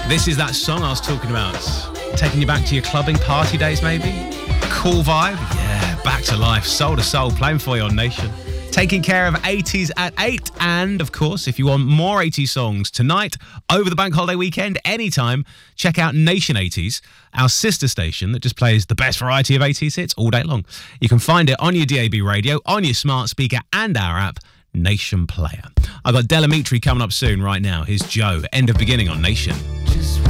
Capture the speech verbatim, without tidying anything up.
This is that song I was talking about. Taking you back to your clubbing party days, maybe? Cool vibe? Yeah, back to life, soul to soul, playing for you on Nation. Taking care of eighties at eight. And, of course, if you want more eighties songs tonight, over the bank holiday weekend, anytime, check out Nation eighties, our sister station that just plays the best variety of eighties hits all day long. You can find it on your D A B radio, on your smart speaker and our app, Nation Player. I've got Delamitri coming up soon right now. Here's Joe, End of Beginning on Nation.